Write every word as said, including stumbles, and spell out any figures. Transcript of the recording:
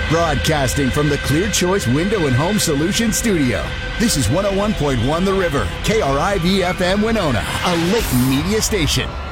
Broadcasting from the Clear Choice Window and Home Solutions Studio. This is one oh one point one The River, K R I V F M Winona, a Lake Media station.